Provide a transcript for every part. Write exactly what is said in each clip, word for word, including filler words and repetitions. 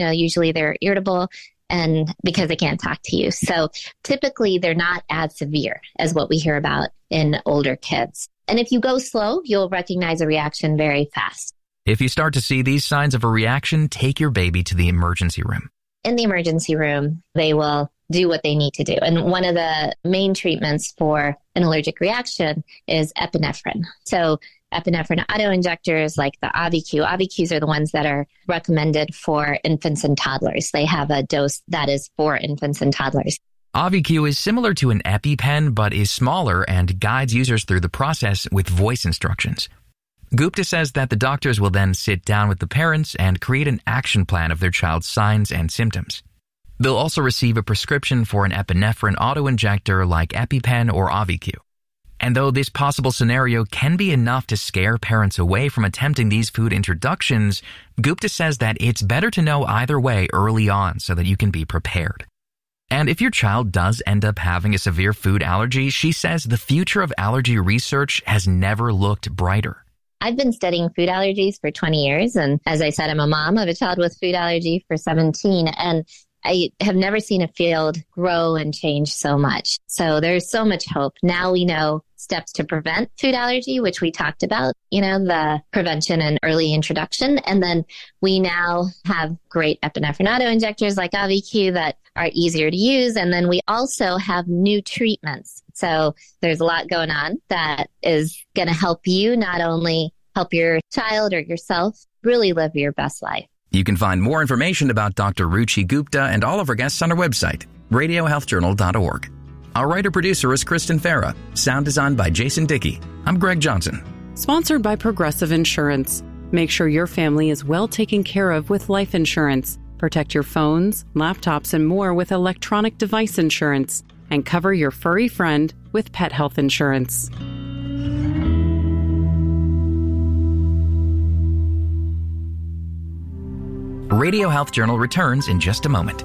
You know, usually they're irritable and because they can't talk to you. So typically they're not as severe as what we hear about in older kids. And if you go slow, you'll recognize a reaction very fast. If you start to see these signs of a reaction, take your baby to the emergency room. In the emergency room, they will do what they need to do. And one of the main treatments for an allergic reaction is epinephrine. So epinephrine auto-injectors like the Auvi-Q. Auvi-Qs are the ones that are recommended for infants and toddlers. They have a dose that is for infants and toddlers. Auvi-Q is similar to an EpiPen, but is smaller and guides users through the process with voice instructions. Gupta says that the doctors will then sit down with the parents and create an action plan of their child's signs and symptoms. They'll also receive a prescription for an epinephrine auto-injector like EpiPen or Auvi-Q. And though this possible scenario can be enough to scare parents away from attempting these food introductions, Gupta says that it's better to know either way early on so that you can be prepared. And if your child does end up having a severe food allergy, she says the future of allergy research has never looked brighter. I've been studying food allergies for twenty years. And as I said, I'm a mom of a child with food allergy for seventeen. And I have never seen a field grow and change so much. So there's so much hope. Now we know steps to prevent food allergy, which we talked about, you know, the prevention and early introduction. And then we now have great epinephrine auto-injectors like Auvi-Q that are easier to use. And then we also have new treatments. So there's a lot going on that is going to help you not only help your child or yourself really live your best life. You can find more information about Doctor Ruchi Gupta and all of our guests on our website, radio health journal dot org. Our writer-producer is Kristen Farah. Sound designed by Jason Dickey. I'm Greg Johnson. Sponsored by Progressive Insurance. Make sure your family is well taken care of with life insurance. Protect your phones, laptops, and more with electronic device insurance. And cover your furry friend with pet health insurance. Radio Health Journal returns in just a moment.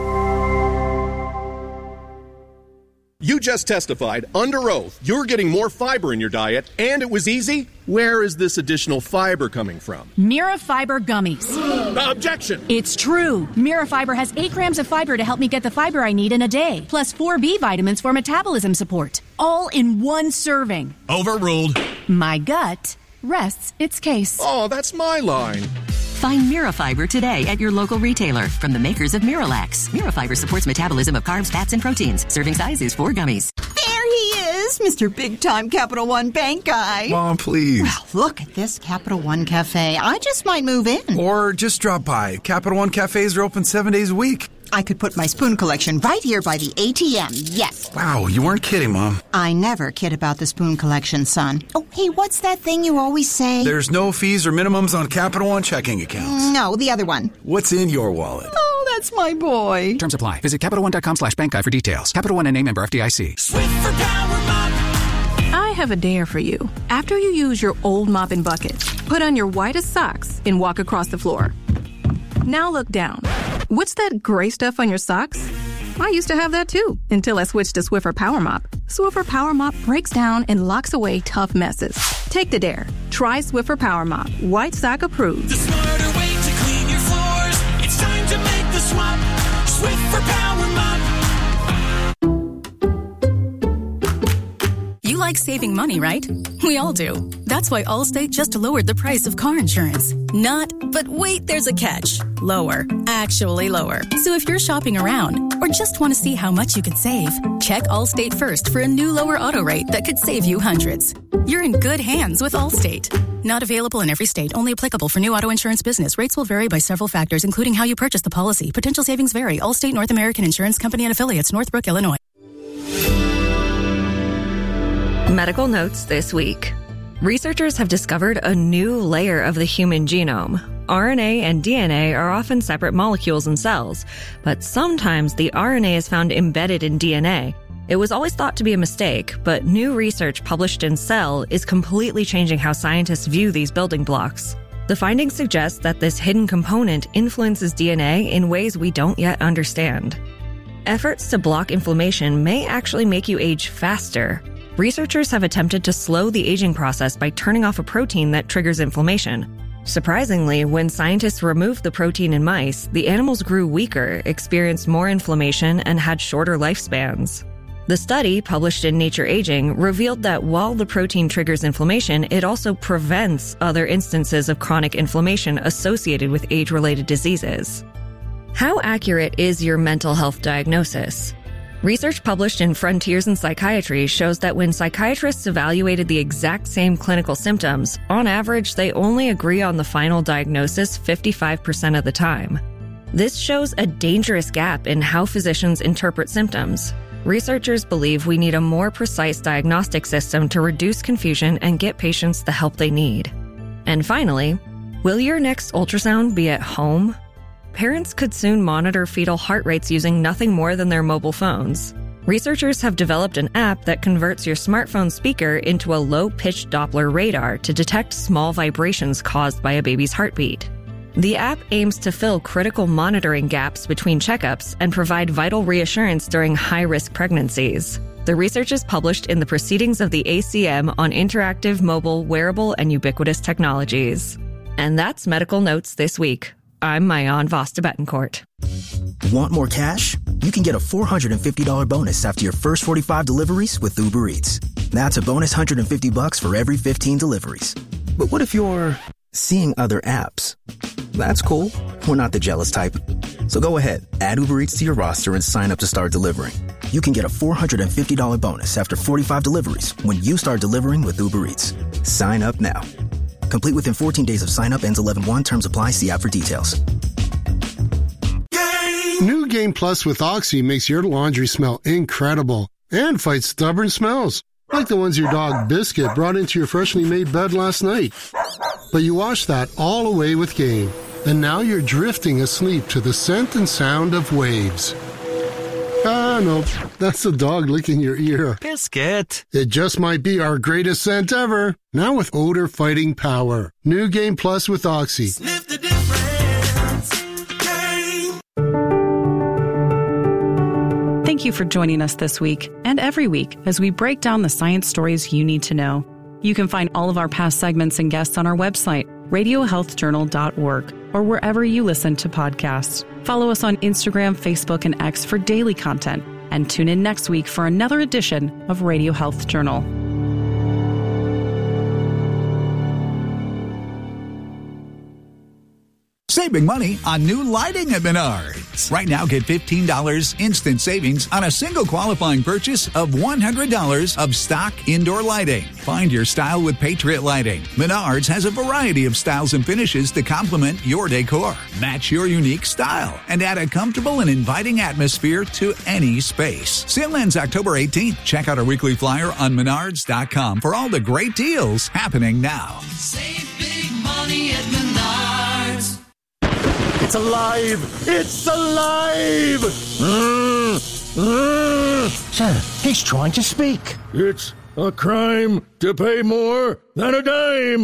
You just testified under oath you're getting more fiber in your diet, and it was easy. Where is this additional fiber coming from? Mira Fiber Gummies. Objection! It's true. Mira Fiber has eight grams of fiber to help me get the fiber I need in a day, plus four B vitamins for metabolism support, all in one serving. Overruled. My gut rests its case. Oh, that's my line. Find Mira Fiber today at your local retailer from the makers of Miralax. Mira Fiber supports metabolism of carbs, fats, and proteins. Serving size is four gummies. There he is, Mister Big Time Capital One Bank guy. Mom, please. Well, look at this Capital One Cafe. I just might move in. Or just drop by. Capital One cafes are open seven days a week. I could put my spoon collection right here by the A T M, yes. Wow, you weren't kidding, Mom. I never kid about the spoon collection, son. Oh, hey, what's that thing you always say? There's no fees or minimums on Capital One checking accounts. No, the other one. What's in your wallet? Oh, that's my boy. Terms apply. Visit Capital One dot com slash bank guide for details. Capital One N A member F D I C. Swiffer Power Mop. I have a dare for you. After you use your old mop and bucket, put on your whitest socks and walk across the floor. Now look down. What's that gray stuff on your socks? I used to have that too, until I switched to Swiffer Power Mop. Swiffer Power Mop breaks down and locks away tough messes. Take the dare. Try Swiffer Power Mop. White sock approved. The smarter way to clean your floors. It's time to make the swap. Swiffer Power Mop. You like saving money, right? We all do. That's why Allstate just lowered the price of car insurance. Not, but wait, there's a catch. Lower. Actually lower. So if you're shopping around or just want to see how much you could save, check Allstate first for a new lower auto rate that could save you hundreds. You're in good hands with Allstate. Not available in every state. Only applicable for new auto insurance business. Rates will vary by several factors, including how you purchase the policy. Potential savings vary. Allstate North American Insurance Company and Affiliates, Northbrook, Illinois. Medical notes this week. Researchers have discovered a new layer of the human genome. R N A and D N A are often separate molecules in cells, but sometimes the R N A is found embedded in D N A. It was always thought to be a mistake, but new research published in Cell is completely changing how scientists view these building blocks. The findings suggest that this hidden component influences D N A in ways we don't yet understand. Efforts to block inflammation may actually make you age faster. Researchers have attempted to slow the aging process by turning off a protein that triggers inflammation. Surprisingly, when scientists removed the protein in mice, the animals grew weaker, experienced more inflammation, and had shorter lifespans. The study, published in Nature Aging, revealed that while the protein triggers inflammation, it also prevents other instances of chronic inflammation associated with age-related diseases. How accurate is your mental health diagnosis? Research published in Frontiers in Psychiatry shows that when psychiatrists evaluated the exact same clinical symptoms, on average, they only agree on the final diagnosis fifty-five percent of the time. This shows a dangerous gap in how physicians interpret symptoms. Researchers believe we need a more precise diagnostic system to reduce confusion and get patients the help they need. And finally, will your next ultrasound be at home? Parents could soon monitor fetal heart rates using nothing more than their mobile phones. Researchers have developed an app that converts your smartphone speaker into a low-pitched Doppler radar to detect small vibrations caused by a baby's heartbeat. The app aims to fill critical monitoring gaps between checkups and provide vital reassurance during high-risk pregnancies. The research is published in the Proceedings of the A C M on Interactive, Mobile, Wearable, and Ubiquitous Technologies. And that's Medical Notes this week. I'm Mayan Vosta Betancourt. Want more cash? You can get a four hundred fifty dollars bonus after your first forty-five deliveries with Uber Eats. That's a bonus one hundred fifty bucks for every fifteen deliveries. But what if you're seeing other apps? That's cool. We're not the jealous type. So go ahead, add Uber Eats to your roster and sign up to start delivering. You can get a four hundred fifty dollars bonus after forty-five deliveries when you start delivering with Uber Eats. Sign up now. Complete within fourteen days of sign-up. Ends eleven one. Terms apply. See app for details. New Game Plus with Oxy makes your laundry smell incredible and fights stubborn smells, like the ones your dog Biscuit brought into your freshly made bed last night. But you wash that all away with Game, and now you're drifting asleep to the scent and sound of waves. Ah, no, that's the dog licking your ear. Biscuit. It just might be our greatest scent ever. Now with odor-fighting power. New Game Plus with Oxy. Sniff the difference. Game. Thank you for joining us this week and every week as we break down the science stories you need to know. You can find all of our past segments and guests on our website, radio health journal dot org, or wherever you listen to podcasts. Follow us on Instagram, Facebook, and X for daily content, and tune in next week for another edition of Radio Health Journal. Saving money on new lighting at Menards. Right now, get fifteen dollars instant savings on a single qualifying purchase of one hundred dollars of stock indoor lighting. Find your style with Patriot Lighting. Menards has a variety of styles and finishes to complement your decor. Match your unique style and add a comfortable and inviting atmosphere to any space. Sale ends October eighteenth. Check out our weekly flyer on menards dot com for all the great deals happening now. Save big money at Menards. It's alive! It's alive! Mm, mm. Sir, he's trying to speak. It's a crime to pay more than a dime!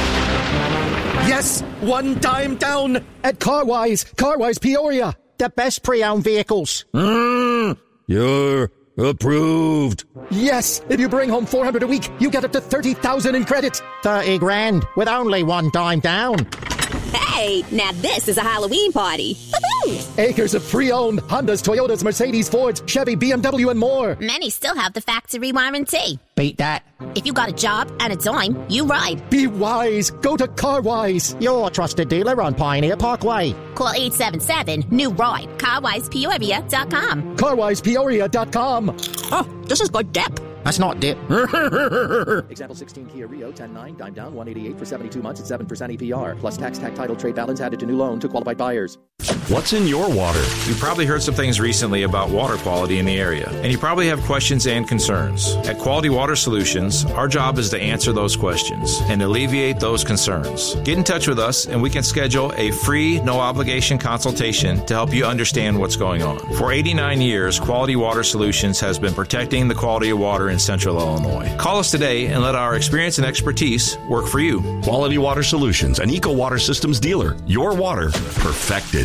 Yes, one dime down at Carwise, Carwise Peoria. The best pre-owned vehicles. Mm, you're approved. Yes, if you bring home four hundred a week, you get up to thirty thousand in credit. thirty grand with only one dime down. Hey, now this is a Halloween party. Acres of pre-owned Hondas, Toyotas, Mercedes, Fords, Chevy, B M W, and more. Many still have the factory warranty. Beat that. If you got a job and a dime, you ride. Be wise. Go to Carwise, your trusted dealer on Pioneer Parkway. Call eight seven seven, new ride. carwise peoria dot com. carwise peoria dot com. Oh, this is good dip. That's not dip. Example sixteen Kia Rio, ten nine, dime down, one eighty-eight for seventy-two months at seven percent A P R. Plus tax, tag, title, trade balance added to new loan to qualified buyers. What's in your water? You probably heard some things recently about water quality in the area, and you probably have questions and concerns. At Quality Water Solutions, our job is to answer those questions and alleviate those concerns. Get in touch with us, and we can schedule a free, no-obligation consultation to help you understand what's going on. For eighty-nine years, Quality Water Solutions has been protecting the quality of water in Central Illinois. Call us today and let our experience and expertise work for you. Quality Water Solutions, an Eco Water Systems dealer. Your water perfected.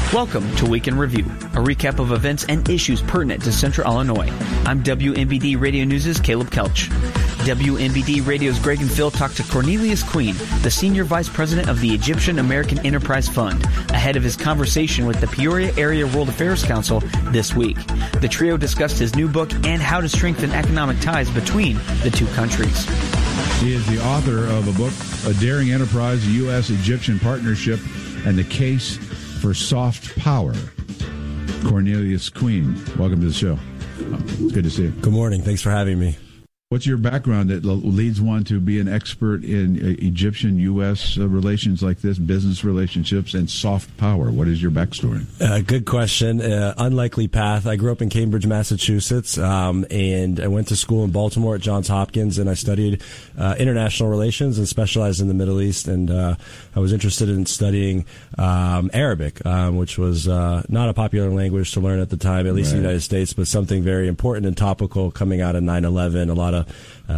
Welcome to Week in Review, a recap of events and issues pertinent to Central Illinois. I'm W M B D Radio News' Caleb Kelch. W M B D Radio's Greg and Phil talked to Cornelius Queen, the Senior Vice President of the Egyptian American Enterprise Fund, ahead of his conversation with the Peoria Area World Affairs Council this week. The trio discussed his new book and how to strengthen economic ties between the two countries. He is the author of a book, A Daring Enterprise, a U S Egyptian Partnership, and the Case for Soft Power. Cornelius Queen, welcome to the show. It's good to see you. Good morning. Thanks for having me. What's your background that leads one to be an expert in Egyptian U S relations like this, business relationships, and soft power? What is your backstory? Uh, good question. Uh, unlikely path. I grew up in Cambridge, Massachusetts, um, and I went to school in Baltimore at Johns Hopkins, and I studied uh, international relations and specialized in the Middle East. And uh, I was interested in studying um, Arabic, um, which was uh, not a popular language to learn at the time, at least right. in the United States, but something very important and topical coming out of nine eleven. A lot of Uh,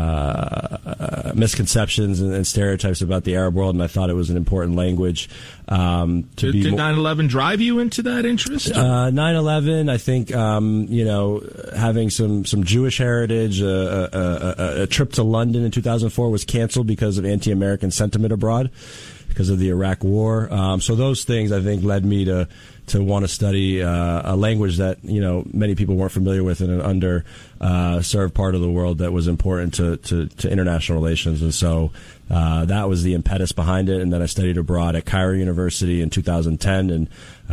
uh, misconceptions and, and stereotypes about the Arab world, and I thought it was an important language. Um, to did be did mo- nine eleven drive you into that interest? Uh, nine eleven, I think, um, you know, having some, some Jewish heritage, uh, a, a, a trip to London in two thousand four was canceled because of anti-American sentiment abroad, because of the Iraq War. Um, so those things, I think, led me to to want to study uh, a language that, you know, many people weren't familiar with in an under uh, served part of the world that was important to, to, to international relations. And so uh, that was the impetus behind it. And then I studied abroad at Cairo University in two thousand ten and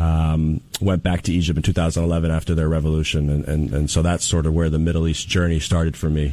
um, went back to Egypt in two thousand eleven after their revolution. And, and, and so that's sort of where the Middle East journey started for me.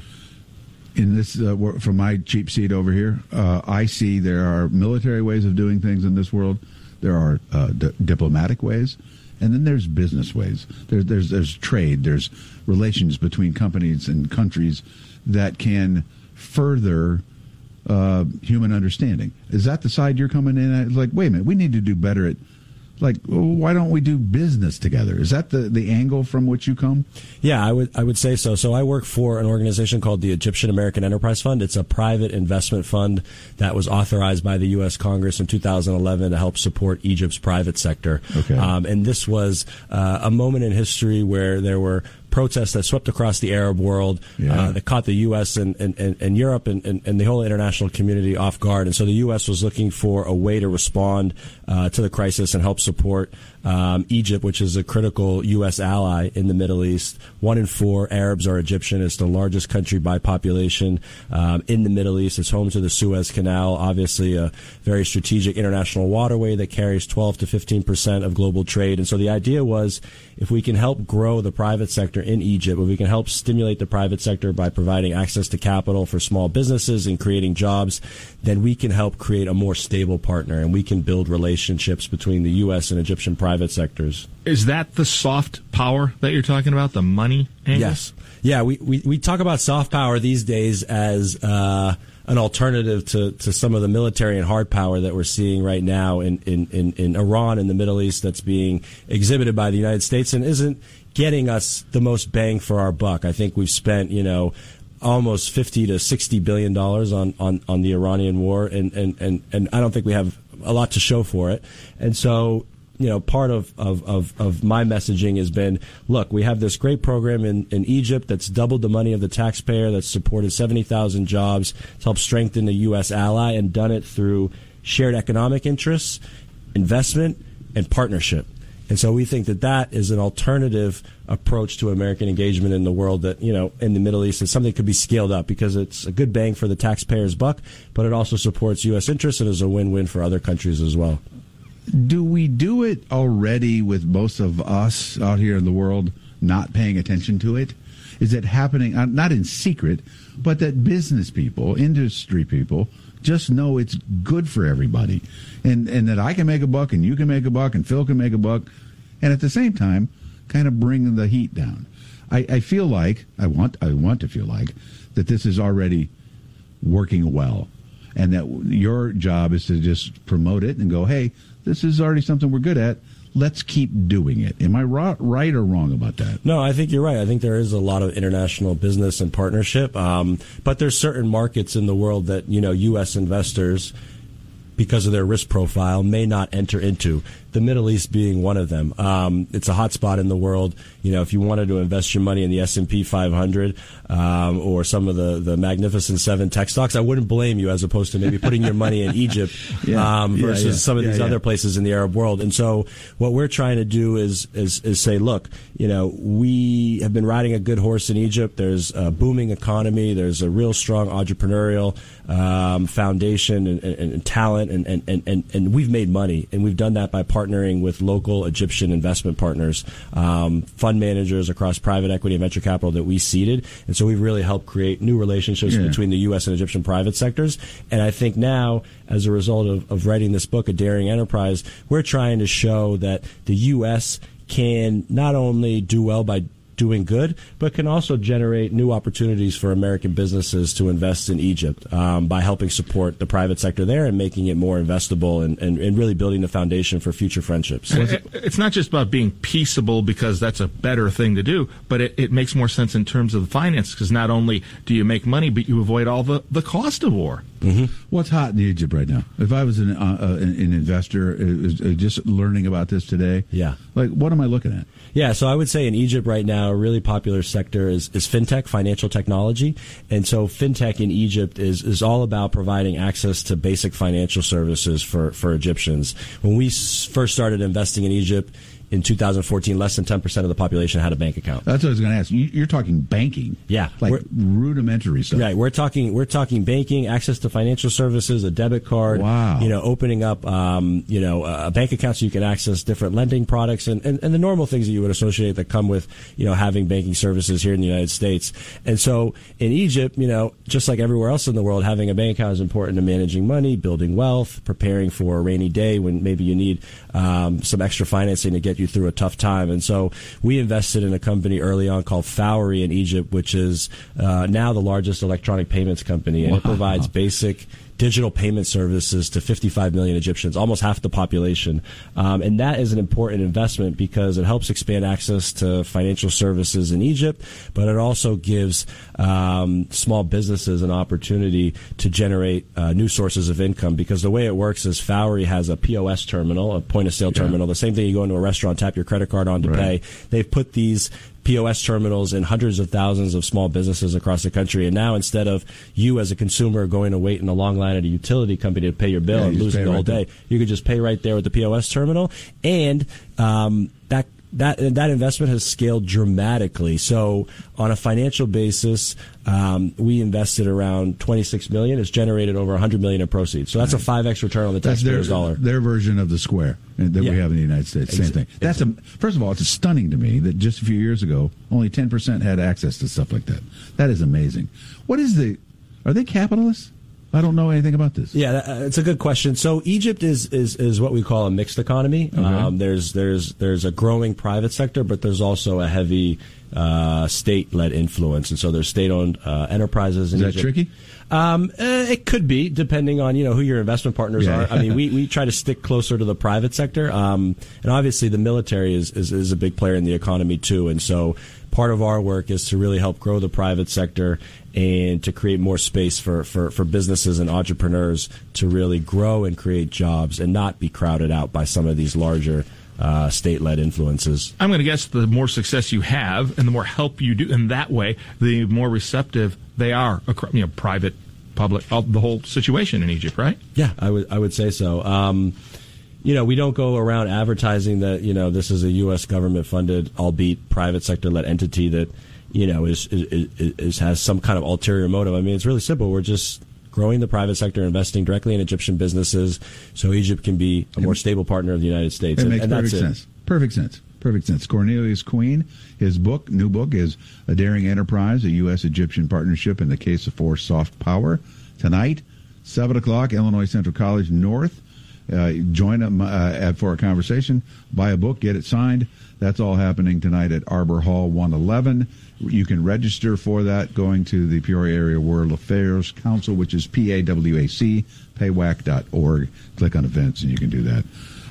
In this, uh, from my cheap seat over here, uh, I see there are military ways of doing things in this world. There are uh, d- diplomatic ways, and then there's business ways. There's there's there's trade. There's relations between companies and countries that can further uh, human understanding. Is that the side you're coming in at? Like, wait a minute, we need to do better at. Like, well, why don't we do business together? Is that the, the angle from which you come? Yeah, I would I would say so. So I work for an organization called the Egyptian American Enterprise Fund. It's a private investment fund that was authorized by the U S Congress in two thousand eleven to help support Egypt's private sector. Okay. Um, and this was uh, a moment in history where there were protests that swept across the Arab world yeah. uh, that caught the U S and, and, and, and Europe and, and, and the whole international community off guard. And so the U S was looking for a way to respond uh, to the crisis and help support um, Egypt, which is a critical U S ally in the Middle East. One in four Arabs are Egyptian. It's the largest country by population um, in the Middle East. It's home to the Suez Canal, obviously a very strategic international waterway that carries twelve to fifteen percent of global trade. And so the idea was, if we can help grow the private sector in Egypt, if we can help stimulate the private sector by providing access to capital for small businesses and creating jobs, then we can help create a more stable partner, and we can build relationships between the U S and Egyptian private sectors. Is that the soft power that you're talking about, the money angle? Yes. Yeah, we, we, we talk about soft power these days as uh, an alternative to, to some of the military and hard power that we're seeing right now in, in, in, in Iran and the Middle East that's being exhibited by the United States and isn't getting us the most bang for our buck. I think we've spent, you know, almost fifty to sixty billion dollars on, on, on the Iranian war, and, and, and, and I don't think we have a lot to show for it. And so, you know, part of, of, of, of my messaging has been, look, we have this great program in, in Egypt that's doubled the money of the taxpayer, that's supported seventy thousand jobs, to help strengthen the U S ally, and done it through shared economic interests, investment, and partnership. And so we think that that is an alternative approach to American engagement in the world that, you know, in the Middle East is something that could be scaled up because it's a good bang for the taxpayer's buck, but it also supports U S interests and is a win-win for other countries as well. Do we do it already with most of us out here in the world not paying attention to it? Is it happening, not in secret, but that business people, industry people, just know it's good for everybody, and and that I can make a buck and you can make a buck and Phil can make a buck, and at the same time kind of bring the heat down. I, I feel like I want I want to feel like that this is already working well, and that your job is to just promote it and go, hey, this is already something we're good at. Let's keep doing it. Am I right or wrong about that? No, I think you're right. I think there is a lot of international business and partnership, um, but there's certain markets in the world that, you know, U S investors, because of their risk profile, may not enter into. The the Middle East being one of them. Um, it's a hot spot in the world. You know, if you wanted to invest your money in the S and P five hundred um, or some of the, the Magnificent Seven tech stocks, I wouldn't blame you as opposed to maybe putting your money in Egypt Yeah. um, Yeah, versus yeah. some of Yeah, these yeah. other places in the Arab world. And so what we're trying to do is, is, is say, look, you know, we have been riding a good horse in Egypt. There's a booming economy. There's a real strong entrepreneurial um, foundation and, and, and talent, and, and, and, and we've made money, and we've done that by partnering with local Egyptian investment partners, um, fund managers across private equity and venture capital that we seeded. And so we've really helped create new relationships Yeah. between the U S and Egyptian private sectors. And I think now, as a result of, of writing this book, A Daring Enterprise, we're trying to show that the U S can not only do well by doing good, but can also generate new opportunities for American businesses to invest in Egypt um, by helping support the private sector there and making it more investable and, and, and really building the foundation for future friendships. It- It's not just about being peaceable because that's a better thing to do, but it, it makes more sense in terms of the finance because not only do you make money, but you avoid all the, the cost of war. Mm-hmm. What's hot in Egypt right now? If I was an, uh, uh, an an investor, uh, uh, just learning about this today, Yeah. like what am I looking at? Yeah, so I would say in Egypt right now, a really popular sector is, is fintech, financial technology. And so fintech in Egypt is, is all about providing access to basic financial services for, for Egyptians. When we s- first started investing in Egypt in two thousand fourteen, less than ten percent of the population had a bank account. That's what I was going to ask. You, you're talking banking, Yeah. like We're- rudimentary stuff. Right, we're talking we're talking banking, access to financial services, a debit card. Wow. You know, opening up um, you know a bank account so you can access different lending products and, and, and the normal things that you would associate that come with you know having banking services here in the United States. And so in Egypt, you know, just like everywhere else in the world, having a bank account is important to managing money, building wealth, preparing for a rainy day when maybe you need um, some extra financing to get you through a tough time. And so we invested in a company early on called Fowry in Egypt, which is uh, now the largest electronic payments company, and Wow. it provides basic digital payment services to fifty-five million Egyptians, almost half the population. Um, and that is an important investment because it helps expand access to financial services in Egypt, but it also gives um, small businesses an opportunity to generate uh, new sources of income, because the way it works is Fowry has a P O S terminal, a point-of-sale Yeah. terminal, the same thing you go into a restaurant, tap your credit card on to Right. pay. They've put these P O S terminals in hundreds of thousands of small businesses across the country. And now instead of you as a consumer going to wait in a long line at a utility company to pay your bill Yeah, and you just losing pay the whole right there. day, you could just pay right there with the P O S terminal. And um, that that that investment has scaled dramatically. So on a financial basis, um, we invested around twenty-six million dollars. It's generated over one hundred million dollars in proceeds. So that's a five X return on the That's their, taxpayer's dollar. their version of the Square that Yeah. we have in the United States. Same Ex- thing. That's a, first of all, it's stunning to me that just a few years ago, only ten percent had access to stuff like that. That is amazing. What is the? Are they capitalists? I don't know anything about this. Yeah, uh, it's a good question. So Egypt is, is, is what we call a mixed economy. Okay. Um, there's there's there's a growing private sector, but there's also a heavy uh, state-led influence, and so there's state-owned uh, enterprises. In Is that Egypt. tricky? Um, uh, it could be, depending on you know who your investment partners Yeah. are. I mean, we, we try to stick closer to the private sector, um, and obviously the military is, is is a big player in the economy too. And so part of our work is to really help grow the private sector and to create more space for, for, for businesses and entrepreneurs to really grow and create jobs and not be crowded out by some of these larger uh, state-led influences. I'm going to guess the more success you have and the more help you do in that way, the more receptive they are, acro- you know, private, public, all, the whole situation in Egypt, right? Yeah, I would I would say so. Um, you know, we don't go around advertising that, you know, this is a U S government-funded, albeit private sector-led entity that, you know, is, is, is, is has some kind of ulterior motive. I mean, it's really simple. We're just growing the private sector, investing directly in Egyptian businesses so Egypt can be a more stable partner of the United States. It and, makes and perfect that's sense. it. Perfect sense. Perfect sense. Cornelius Queen, his book, new book, is A Daring Enterprise, a U S Egyptian Partnership in the Case of Force Soft Power. Tonight, seven o'clock, Illinois Central College North. Uh, join them uh, at, for a conversation. Buy a book, get it signed. That's all happening tonight at Arbor Hall one eleven. You can register for that going to the Peoria Area World Affairs Council, which is P A W A C, pay W A C dot org. Click on events, and you can do that.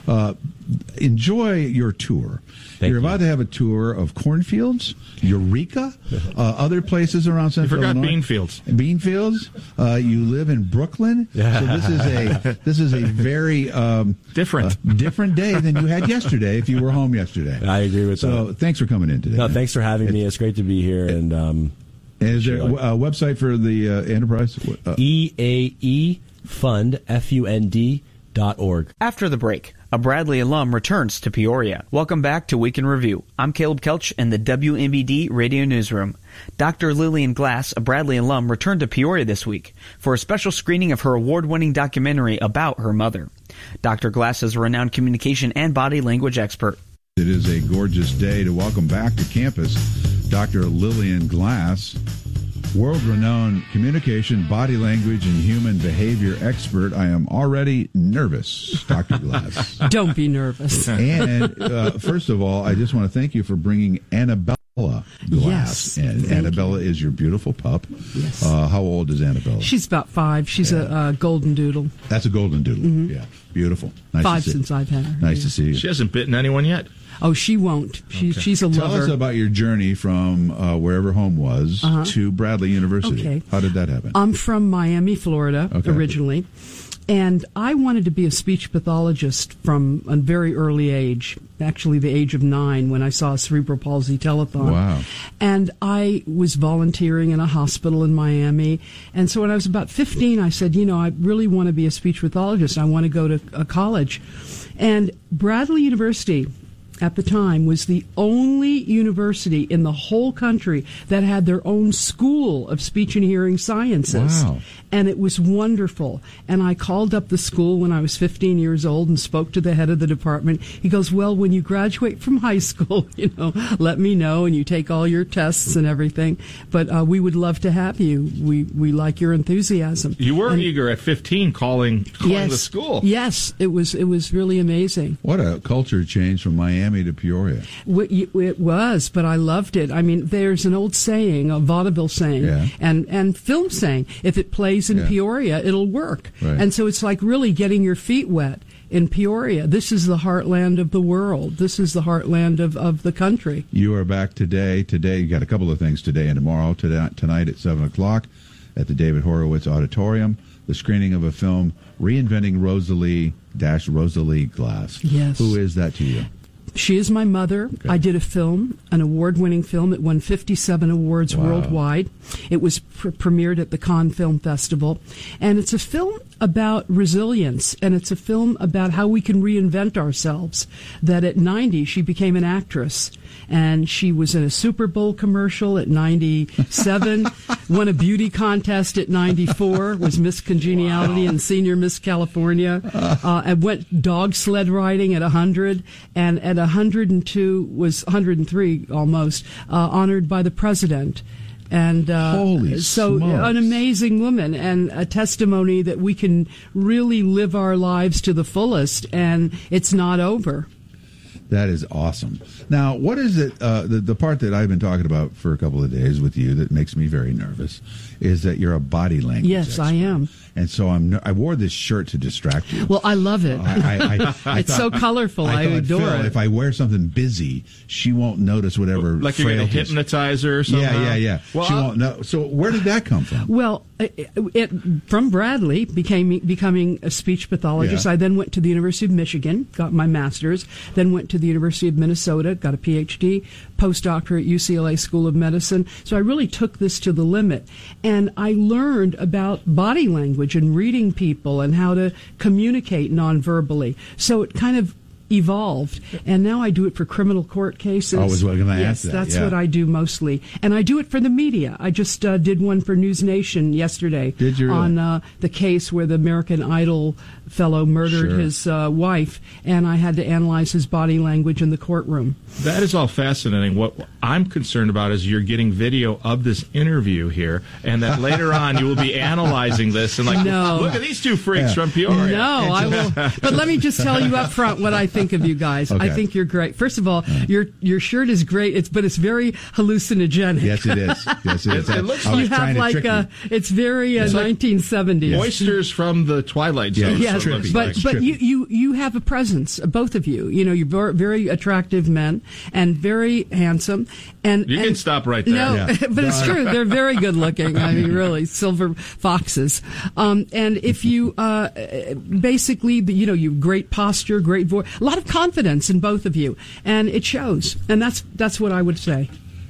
Uh, enjoy your tour. Thank You're you. about to have a tour of cornfields, Eureka, uh, other places around Central forgot Illinois. bean fields. Bean fields. Uh, you live in Brooklyn, so this is a this is a very um, different uh, different day than you had yesterday. If you were home yesterday, I agree with so, that. So thanks for coming in today. No, thanks for having me. It's great to be here. And um, is there a website for the uh, enterprise? Uh, E A E Fund F U N D dot org. After the break, a Bradley alum returns to Peoria. Welcome back to Week in Review. I'm Caleb Kelch in the W M B D Radio Newsroom. Doctor Lillian Glass, a Bradley alum, returned to Peoria this week for a special screening of her award-winning documentary about her mother. Doctor Glass is a renowned communication and body language expert. It is a gorgeous day to welcome back to campus Doctor Lillian Glass, world-renowned communication, body language, and human behavior expert. I am already nervous, Doctor Glass. Don't be nervous. And uh, first of all, I just want to thank you for bringing Annabella Glass Yes, in. thank Annabella is your beautiful pup. Yes. Uh, how old is Annabella? She's about five. She's Yeah. a, a golden doodle. That's a golden doodle. Mhm. Yeah, beautiful. Nice Five to see. since I've had her. Nice yeah. to see you. She hasn't bitten anyone yet. Oh, she won't. She, Okay. She's a Tell lover. us about your journey from uh, wherever home was Uh-huh. to Bradley University. Okay. How did that happen? I'm from Miami, Florida, Okay. originally. And I wanted to be a speech pathologist from a very early age, actually the age of nine, when I saw a cerebral palsy telethon. Wow. And I was volunteering in a hospital in Miami. And so when I was about fifteen, I said, you know, I really want to be a speech pathologist. I want to go to a college. And Bradley University at the time was the only university in the whole country that had their own school of speech and hearing sciences. Wow. And it was wonderful. And I called up the school when I was fifteen years old and spoke to the head of the department. He goes, well, when you graduate from high school, you know, let me know, and you take all your tests and everything. But uh, we would love to have you. We we like your enthusiasm. You were And- eager at fifteen calling, calling yes, the school. Yes, it was it was really amazing. What a culture change from Miami to Peoria. Wh- It was, but I loved it. I mean, there's an old saying, a vaudeville saying, Yeah. and, and film saying, if it plays in Yeah. Peoria, it'll work. Right. And so it's like really getting your feet wet in Peoria. This is the heartland of the world. This is the heartland of, of the country. You are back today. Today, you got a couple of things today and tomorrow. Today, tonight at seven o'clock at the David Horowitz Auditorium, the screening of a film, Reinventing Rosalie dash Rosalie Glass. Yes. Who is that to you? She is my mother. I did a film, an award-winning film. It won fifty-seven awards Wow. worldwide. It was pr- premiered at the Cannes Film Festival. And it's a film about resilience, and it's a film about how we can reinvent ourselves. That at ninety, she became an actress, and she was in a Super Bowl commercial at ninety-seven, won a beauty contest at ninety-four, was Miss Congeniality and Senior Miss California, uh, and went dog sled riding at one hundred, and at one hundred two, was one hundred three almost, uh, honored by the president. And uh, Holy so smokes. an amazing woman, and a testimony that we can really live our lives to the fullest, and it's not over. That is awesome. Now, what is it, uh, the, the part that I've been talking about for a couple of days with you that makes me very nervous is that you're a body language Yes, expert. I am. And so I'm. ner- I wore this shirt to distract you. Well, I love it. I, I, I, I It's thought- so colorful. I, thought, adore Phil, it. If I wear something busy, she won't notice whatever. Like you're going to frailties. hypnotize her or something. Yeah, yeah, yeah. Well, she I'll- won't know. So where did that come from? Well, it, it, from Bradley, became becoming a speech pathologist. Yeah. I then went to the University of Michigan, got my master's, then went to the University of Minnesota, got a P H D, postdoctorate at U C L A School of Medicine. So I really took this to the limit. And I learned about body language and reading people and how to communicate non-verbally. So it kind of evolved, and now I do it for criminal court cases. I was going to yes, ask that. that's yeah. what I do mostly, and I do it for the media. I just uh, did one for News Nation yesterday. Did you really? On uh, the case where the American Idol fellow murdered Sure. his uh, wife, and I had to analyze his body language in the courtroom. That is all fascinating. What I'm concerned about is you're getting video of this interview here, and that later on you will be analyzing this and like, no. look at these two freaks yeah. from Peoria. No, I will. But let me just tell you up front what I think of you guys. Okay. I think you're great. First of all, your your shirt is great. It's but it's very hallucinogenic. Yes, it is. Yes, it is. It, it looks like you have like a, it's very uh, it's nineteen seventies. Like oysters from the Twilight Zone. Yes, so yes. but like. but you, you you have a presence, both of you. You know, you're very, very attractive men and very handsome. And you and, can stop right there. No, yeah. but it's true. They're very good looking. I mean, really, silver foxes. Um, and if you uh, basically, you know, you have great posture, great voice, a lot of confidence in both of you, and it shows. And that's that's what I would say.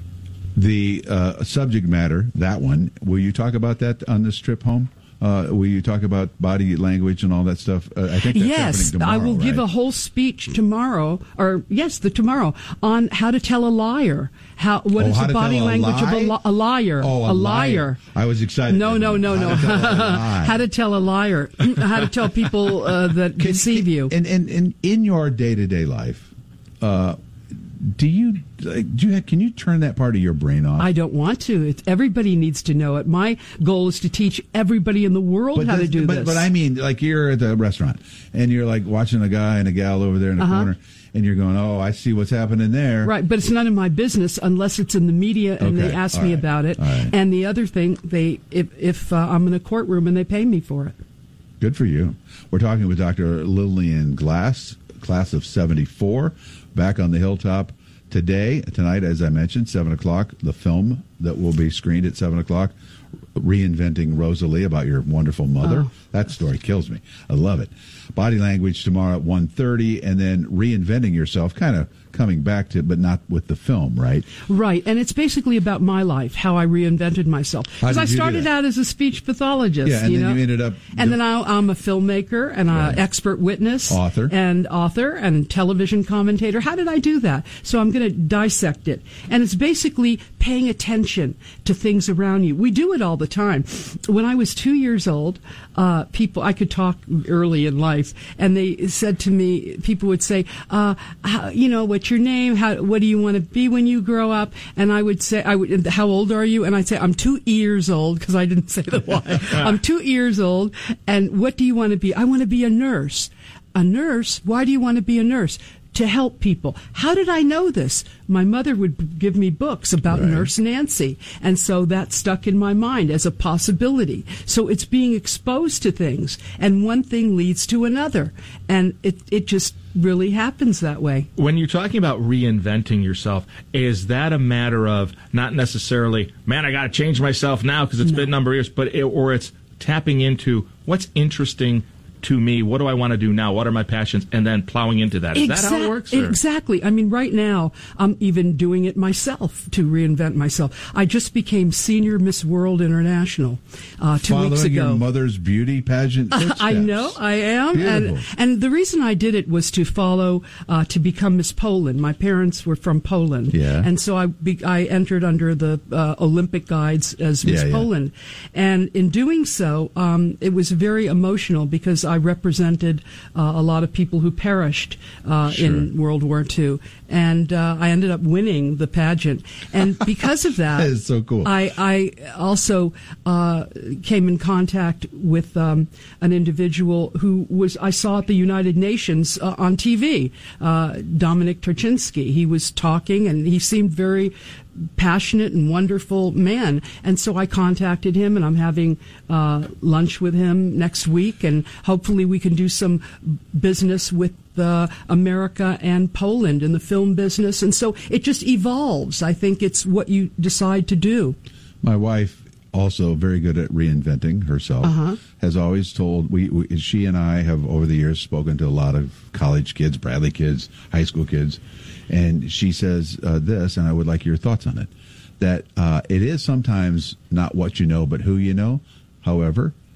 The uh, subject matter, that one, will you talk about that on this trip home? Uh, will you talk about body language and all that stuff? Uh, I think that's yes, tomorrow, I will right? give a whole speech tomorrow, or yes, the tomorrow on how to tell a liar. How what oh, is how the body language lie? of a, li- a liar? Oh, a, a liar. liar. I was excited. No, no, no, no. How to tell a liar? How to tell people uh, that can, deceive can, you? And, and, and in your day to day life, uh, do you do you have, can you turn that part of your brain off? I don't want to. It's, everybody needs to know it. My goal is to teach everybody in the world but how this, to do but, this. But I mean, like you're at the restaurant and you're like watching a guy and a gal over there in the uh-huh. corner, and you're going, "Oh, I see what's happening there." Right, but it's none of my business unless it's in the media and okay. they ask All me right. about it. Right. And the other thing, they if if uh, I'm in a courtroom and they pay me for it. Good for you. We're talking with Doctor Lillian Glass, class of seventy-four, back on the Hilltop. Today, tonight, as I mentioned, seven o'clock, the film that will be screened at seven o'clock, Reinventing Rosalie, about your wonderful mother. Oh. That story kills me. I love it. Body Language tomorrow at one thirty, and then Reinventing Yourself, kind of coming back to, but not with the film, right? Right, and it's basically about my life, how I reinvented myself. Because I started out as a speech pathologist, yeah, and you then know, you ended up, and then I, I'm a filmmaker and an right. expert witness, author, and author and television commentator. How did I do that? So I'm going to dissect it, and it's basically paying attention to things around you. We do it all the time. When I was two years old, uh, people I could talk early in life, and they said to me, people would say, uh, how, you know, what's your name? How, what do you want to be when you grow up? And I would say, I would, how old are you? And I'd say, I'm two years old, because I didn't say the why. I'm two years old, and what do you want to be? I want to be a nurse. A nurse? Why do you want to be a nurse? To help people. How did I know this? My mother would give me books about right. Nurse Nancy, and so that stuck in my mind as a possibility. So it's being exposed to things, and one thing leads to another, and it it just really happens that way. When you're talking about reinventing yourself, is that a matter of not necessarily, man, I got to change myself now because it's no. been a number of years, but it, or it's tapping into what's interesting to me, what do I want to do now? What are my passions? And then plowing into that. Is exactly, that how it works? Or? Exactly. I mean, right now, I'm even doing it myself to reinvent myself. I just became Senior Miss World International uh, two Following weeks ago. your mother's beauty pageant footsteps. I know, I am. And, and the reason I did it was to follow, uh, to become Miss Poland. My parents were from Poland. Yeah. And so I, be, I entered under the uh, Olympic guides as Miss yeah, yeah. Poland. And in doing so, um, it was very emotional because I represented uh, a lot of people who perished uh, sure. in World War Two, and uh, I ended up winning the pageant. And because of that, that is so cool. I, I also uh, came in contact with um, an individual who was I saw at the United Nations uh, on T V, uh, Dominic Turczynski. He was talking, and he seemed very passionate and wonderful man, and so I contacted him, and I'm having uh, lunch with him next week, and hopefully we can do some business with uh, America and Poland in the film business. And so it just evolves. I think it's what you decide to do. My wife, also very good at reinventing herself, uh-huh. has always told, we, we she and I have over the years spoken to a lot of college kids, Bradley kids, high school kids, and she says uh, this, and I would like your thoughts on it, that uh, it is sometimes not what you know, but who you know. However,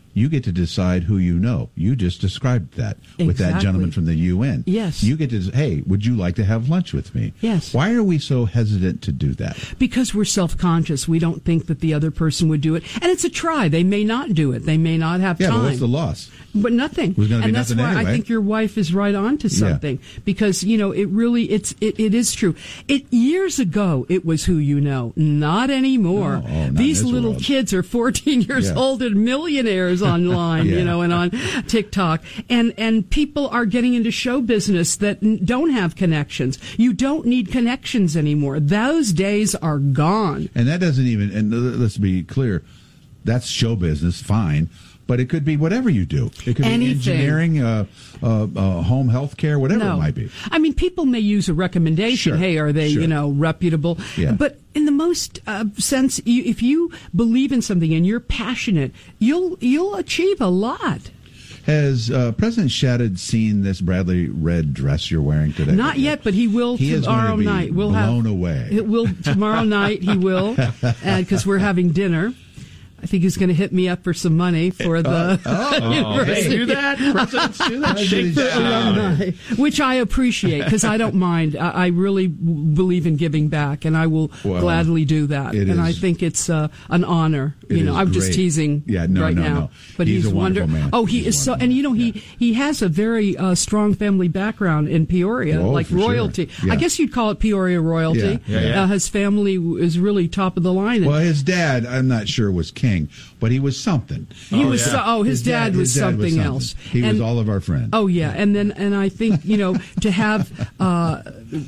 You get to decide who you know. You just described that with that Exactly. gentleman from the U N. Yes. You get to, hey, would you like to have lunch with me? Yes. Why are we so hesitant to do that? Because we're self-conscious. We don't think that the other person would do it. And it's a try. They may not do it. They may not have Yeah, time. but what's the loss? But nothing. There's gonna be and that's nothing why I anyway. think your wife is right on to Yeah. something. Because, you know, it really, it's, it, it is true. It, years ago, it was who you know. Not anymore. No, oh, not in These this little world. kids are fourteen years Yeah. old and millionaires online, Yeah. you know, and on TikTok. And, and people are getting into show business that n- don't have connections. You don't need connections anymore. Those days are gone. And that doesn't even, and let's be clear, that's show business, fine. But it could be whatever you do. It could Anything. be engineering, uh, uh, uh, home health care, whatever No. it might be. I mean, people may use a recommendation. Sure. Hey, are they, Sure. you know, reputable? Yeah. But in the most uh, sense, you, if you believe in something and you're passionate, you'll you'll achieve a lot. Has uh, President Shadid seen this Bradley red dress you're wearing today? Not yet, but he will He is tomorrow going to be night. We'll blown have away. It will tomorrow night. He will, because we're having dinner. I think he's going to hit me up for some money for the oh, university. do that. Presidents do that. Shake the alumni, which I appreciate because I don't mind. I, I really w- believe in giving back, and I will Well, gladly do that. it And I is- think it's uh, an honor. It You know, is I'm just great. teasing Yeah, no, right no, now, no. but He's he's, a wonderful wonder- man. Oh, he He's is so, wonderful. and you know, he he has a very uh, strong family background in Peoria, Oh, like for sure. royalty. Yeah. I guess you'd call it Peoria royalty. Yeah, yeah, yeah. Uh, his family is really top of the line. Well, his dad, I'm not sure, was king, but he was something. He was so, oh his, dad, was his dad something else. He was And- all of our friends. Oh yeah, and then and I think you know to have uh,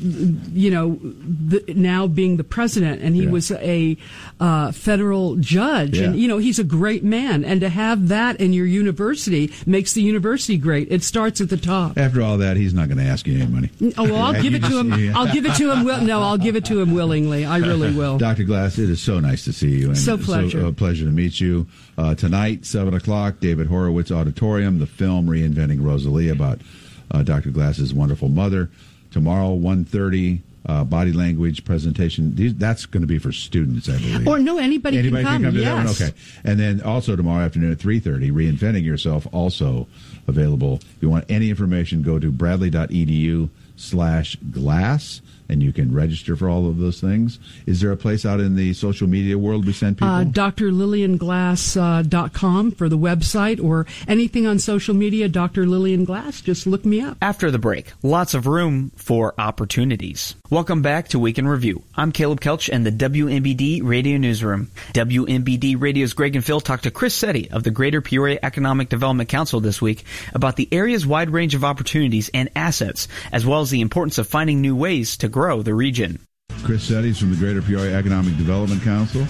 you know the, now being the president, and he Yeah. was a uh, federal judge, and Yeah. you know he's a great man, and to have that in your university makes the university great. It starts at the top. After all that, he's not going to ask you any money. Oh well, I'll Yeah, give you it to him. just- yeah. I'll give it to him. Will, no, I'll give it to him willingly. I really will. Doctor Glass, it is so nice to see you. And So pleasure. So, uh, pleasure to meet you. Uh, tonight, seven o'clock, David Horowitz Auditorium, the film Reinventing Rosalie about uh, Doctor Glass's wonderful mother. Tomorrow, one thirty, uh, body language presentation. These, that's going to be for students, I believe. Or no, anybody, Anybody can come. to yes. that one? Okay. And then also tomorrow afternoon at three thirty, Reinventing Yourself, also available. If you want any information, go to bradley.edu slash glass, and you can register for all of those things. Is there a place out in the social media world we send people? Uh, D R Lillian Glass dot com for the website, or anything on social media, Doctor Lillian Glass. Just look me up. After the break, lots of room for opportunities. Welcome back to Week in Review. I'm Caleb Kelch and the W M B D Radio Newsroom. W M B D Radio's Greg and Phil talked to Chris Setti of the Greater Peoria Economic Development Council this week about the area's wide range of opportunities and assets, as well as the importance of finding new ways to grow the region. Chris Settis from the Greater Peoria Economic Development Council.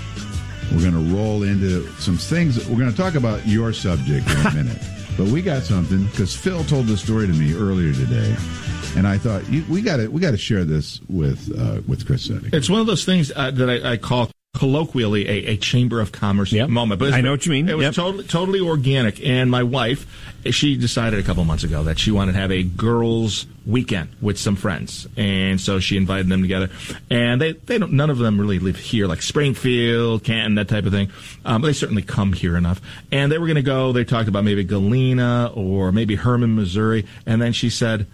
We're going to roll into some things. We're going to talk about your subject in a minute. But we got something, because Phil told this story to me earlier today, and I thought you, we got to we got to share this with uh, with Chris Setti. It's one of those things uh, that I, I call colloquially a, a Chamber of Commerce moment. But I know what you mean. It was Yep. totally, totally organic. And my wife, she decided a couple months ago that she wanted to have a girls' weekend with some friends, and so she invited them together. And they, they don't, none of them really live here, like Springfield, Canton, that type of thing. Um, but they certainly come here enough. And they were going to go. They talked about maybe Galena or maybe Herman, Missouri. And then she said,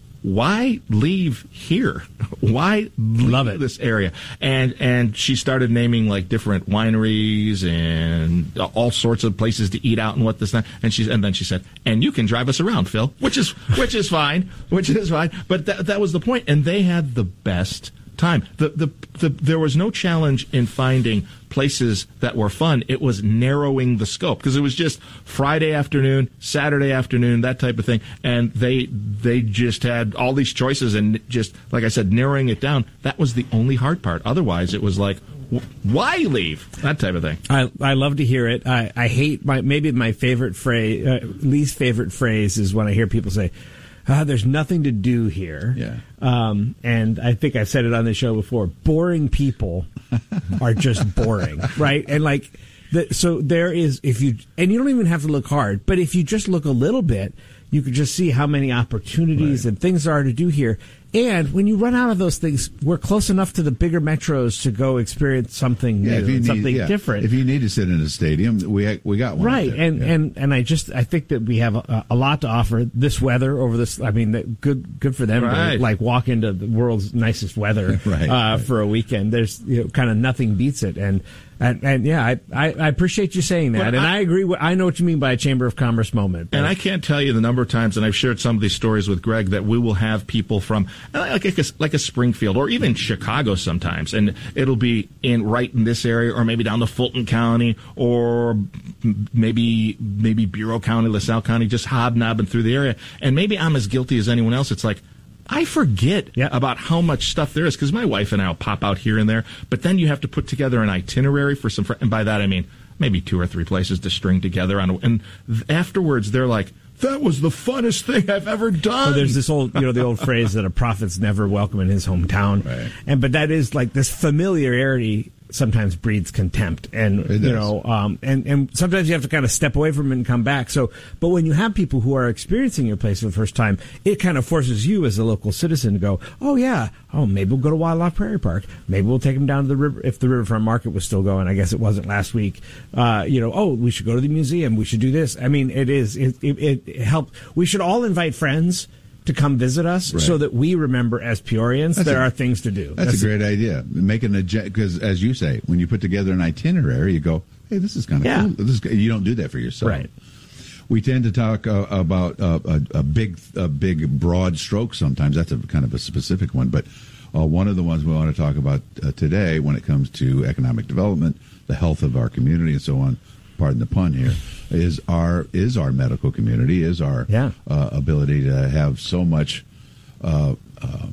why leave here? Why leave Love it. this area? And and she started naming like different wineries and all sorts of places to eat out and what this and that. And she and then she said, and you can drive us around, Phil, which is which is fine, which is fine. But that that was the point, and they had the best time. The, the the there was no challenge in finding places that were fun. It was narrowing the scope, because it was just Friday afternoon, Saturday afternoon, that type of thing. And they they just had all these choices, and just, like I said, narrowing it down. That was the only hard part. Otherwise, it was like, why leave? That type of thing. I I love to hear it. I, I hate my maybe my favorite phrase, uh, least favorite phrase is when I hear people say, Uh, there's nothing to do here. Yeah. Um, and I think I've said it on the show before. Boring people are just boring, right? And like, the, so there is, if you, and you don't even have to look hard, but if you just look a little bit, you could just see how many opportunities right. and things there are to do here. And when you run out of those things, we're close enough to the bigger metros to go experience something new, Yeah, if you need, something yeah. different. If you need to sit in a stadium, we we got one. Right, out there. and, Yeah. and and I just I think that we have a, a lot to offer. This weather over this, I mean, that good good for them Right. to like walk into the world's nicest weather Right, uh, right. for a weekend. There's you know, kind of nothing beats it, and and, and yeah, I, I I appreciate you saying that, But and I- I, agree. With, I know what you mean by a Chamber of Commerce moment. but- And I can't tell you the number of times, and I've shared some of these stories with Greg, that we will have people from like a, like a Springfield or even Chicago sometimes, and it'll be in right in this area, or maybe down to Fulton County, or m- maybe maybe Bureau County, LaSalle County, just hobnobbing through the area. And maybe I'm as guilty as anyone else. It's like, I forget about how much stuff there is, because my wife and I will pop out here and there, but then you have to put together an itinerary for some, fr- and by that I mean maybe two or three places to string together on, a, and th- afterwards they're like, that was the funnest thing I've ever done. Well, there's this old, you know, the old phrase that a prophet's never welcome in his hometown, Right. and but that is like this familiarity sometimes breeds contempt, and It you does. know, um, and and sometimes you have to kind of step away from it and come back. So, but when you have people who are experiencing your place for the first time, it kind of forces you as a local citizen to go, oh yeah, oh maybe we'll go to Wildlife Prairie Park, maybe we'll take them down to the river if the Riverfront Market was still going. I guess it wasn't last week. Uh, you know, oh we should go to the museum, we should do this. I mean, it is it it, it helped. We should all invite friends to come visit us, Right. so that we remember as Peorians That's there a- are things to do. That's, a great idea. Making a because, as you say, when you put together an itinerary, you go, "Hey, this is kind of Yeah. cool." This is, you don't do that for yourself, Right. We tend to talk uh, about uh, a, a big, a big, broad stroke. Sometimes that's a kind of a specific one, but uh, one of the ones we want to talk about uh, today, when it comes to economic development, the health of our community, and so on. Pardon the pun here. Is our is our medical community, is our Yeah. uh, ability to have so much. Uh, uh,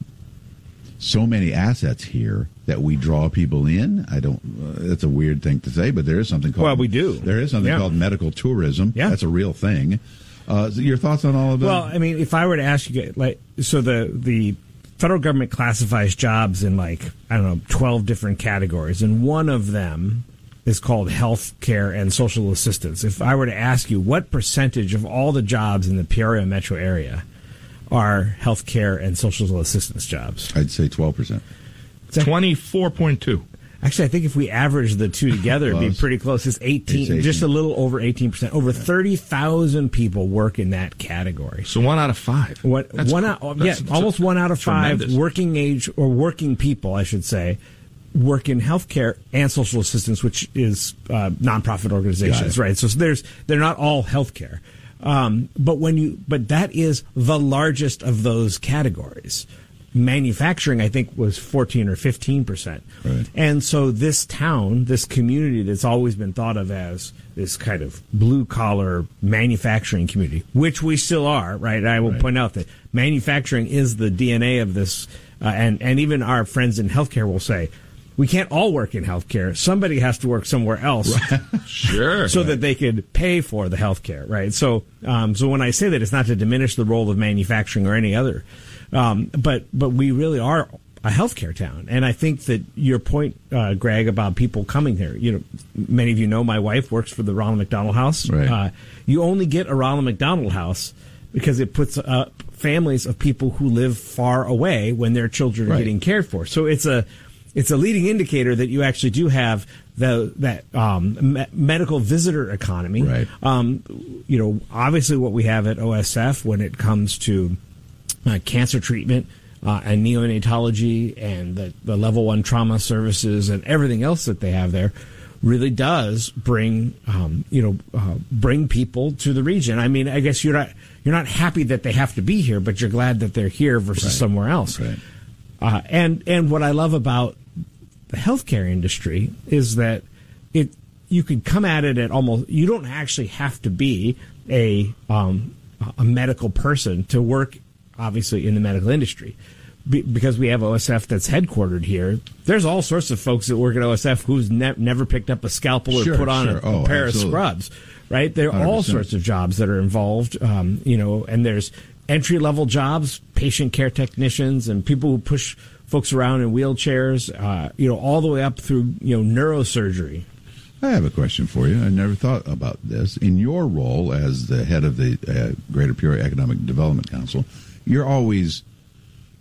so many assets here that we draw people in. I don't. Uh, that's a weird thing to say, but there is something called. Well, we do. There is something Yeah. called medical tourism. Yeah. That's a real thing. Uh, so your thoughts on all of that? Well, I mean, if I were to ask you, like, so the the federal government classifies jobs in like I don't know twelve different categories, and one of them is called health care and social assistance. If I were to ask you, what percentage of all the jobs in the Peoria metro area are health care and social assistance jobs? I'd say twelve percent. twenty-four point two. Actually, I think if we average the two together, it'd be Close. pretty close. It's eighteen, It's eighteen. just a little over eighteen percent. Over thirty thousand people work in that category. So one out of five. What That's one cool. out? That's- yeah, that's almost one out of five tremendous. working age or working people, I should say, work in healthcare and social assistance, which is uh, nonprofit organizations, right? So there's they're not all healthcare, um, but when you but that is the largest of those categories. Manufacturing, I think, was fourteen or fifteen percent, Right. and so this town, this community that's always been thought of as this kind of blue collar manufacturing community, which we still are, right? I will Right. point out that manufacturing is the D N A of this, uh, and and even our friends in healthcare will say, we can't all work in healthcare. Somebody has to work somewhere else, Sure. so that they could pay for the healthcare, right? So, um, so when I say that, it's not to diminish the role of manufacturing or any other, um, but but we really are a healthcare town, and I think that your point, uh, Greg, about people coming here. You know, many of you know my wife works for the Ronald McDonald House. Right. Uh, you only get a Ronald McDonald House because it puts up families of people who live far away when their children are Right. getting cared for. So it's a it's a leading indicator that you actually do have the that um, me- medical visitor economy. Right. Um, you know, obviously what we have at O S F when it comes to uh, cancer treatment uh, and neonatology and the, the level one trauma services and everything else that they have there really does bring um, you know uh, bring people to the region. I mean, I guess you're not you're not happy that they have to be here, but you're glad that they're here versus Right. somewhere else. Right. Uh, and and what I love about the healthcare industry is that it you could come at it at almost you don't actually have to be a um, a medical person to work obviously in the medical industry. Be, because we have O S F that's headquartered here, there's all sorts of folks that work at O S F who's ne- never picked up a scalpel or Sure, put on sure. a, Oh, a pair absolutely. of scrubs, right? There are all one hundred percent. sorts of jobs that are involved, um, you know, and there's entry level jobs, patient care technicians, and people who push folks around in wheelchairs, uh, you know, all the way up through, you know, neurosurgery. I have a question for you. I never thought about this. In your role as the head of the uh, Greater Peoria Economic Development Council, you're always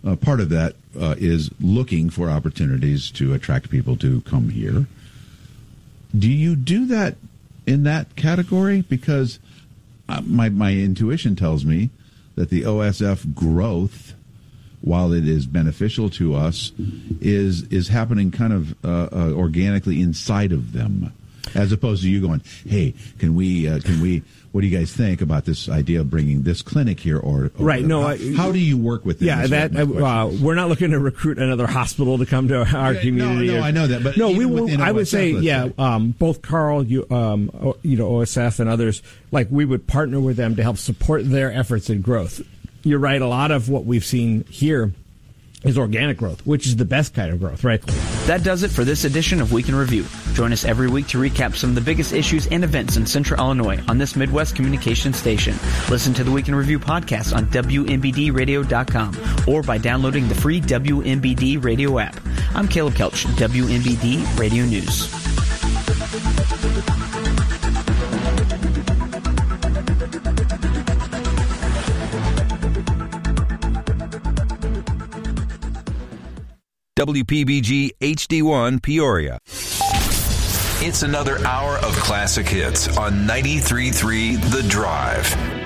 uh, part of that uh, is looking for opportunities to attract people to come here. Do you do that in that category? Because uh, my my intuition tells me that the O S F growth, while it is beneficial to us, is is happening kind of uh, uh, organically inside of them, as opposed to you going, "Hey, can we uh, can we? What do you guys think about this idea of bringing this clinic here?" Or, or right? No, how, I, how do you work with them? Yeah, that uh, we're not looking to recruit another hospital to come to our yeah, community. No, no, or, I know that, but no, we. within I O S F, would say, yeah, say. um, both Carl, you, um, you know, O S F and others, like we would partner with them to help support their efforts in growth. You're right. A lot of what we've seen here is organic growth, which is the best kind of growth, right? That does it for this edition of Week in Review. Join us every week to recap some of the biggest issues and events in Central Illinois on this Midwest communication station. Listen to the Week in Review podcast on W M B D radio dot com or by downloading the free W M B D radio app. I'm Caleb Kelch, W M B D Radio News. W P B G H D one Peoria. It's another hour of classic hits on ninety-three point three The Drive.